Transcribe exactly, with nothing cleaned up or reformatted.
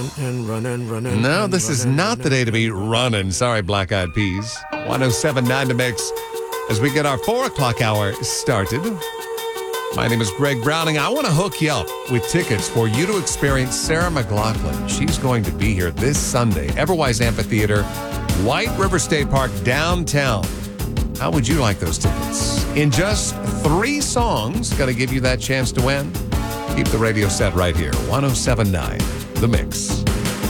and running, running. No, and this is running, not running, the day to be running. Sorry, Black Eyed Peas. one oh seven point nine to Mix as we get our four o'clock hour started. My name is Greg Browning. I want to hook you up with tickets for you to experience Sarah McLachlan. She's going to be here this Sunday, Everwise Amphitheater, White River State Park, downtown. How would you like those tickets? In just three songs, going to give you that chance to win. Keep the radio set right here. one oh seven point nine, The Mix.